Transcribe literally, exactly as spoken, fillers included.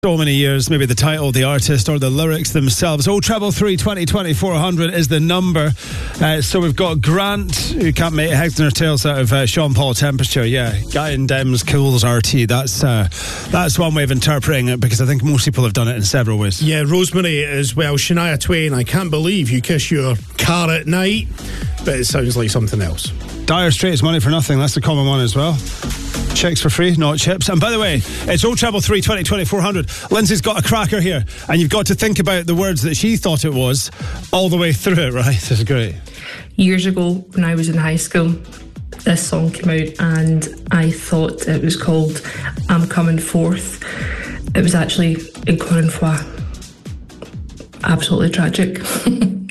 So many years, maybe the title, the artist, or the lyrics themselves. oh treble three twenty twenty four hundred is the number. Uh, so we've got Grant, who can't make heads nor tails out of uh, Sean Paul Temperature. Yeah, Guy in Dems cools R T. That's uh, that's one way of interpreting it, because I think most people have done it in several ways. Yeah, Rosemary as well. Shania Twain, I can't believe you kiss your car at night, but it sounds like something else. Dire Straits, Money for Nothing. That's the common one as well. Chicks for free, not chips. And by the way, it's oh treble three twenty twenty four hundred. Lindsay's got a cracker here, and you've got to think about the words that she thought it was all the way through it, right? This is great. Years ago, when I was in high school, this song came out, and I thought it was called I'm Coming Forth. It was actually Encore une fois. Absolutely tragic.